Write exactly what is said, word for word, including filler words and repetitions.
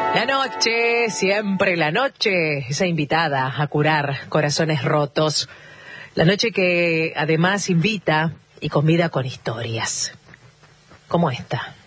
La noche, siempre la noche, esa invitada a curar corazones rotos. La noche que además invita y convida con historias, como esta.